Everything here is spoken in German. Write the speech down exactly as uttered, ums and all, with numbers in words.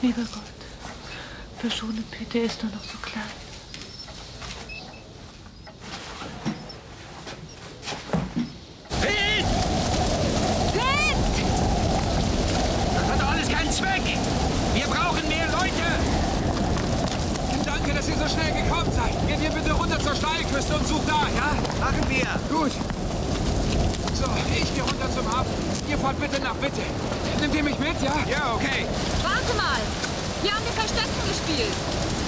Lieber Gott, verschone Peter, er ist doch noch so klein. Pete! Pete! Das hat doch alles keinen Zweck! Wir brauchen mehr Leute! Danke, dass ihr so schnell gekommen seid. Geht ihr bitte runter zur Steilküste und sucht da, ja? Machen wir! Gut. So, ich gehe runter zum Hafen. Ihr fahrt bitte nach Mitte. Nehmt ihr mich mit, ja? Ja, okay. Warte mal! Hier haben wir Verstecken gespielt.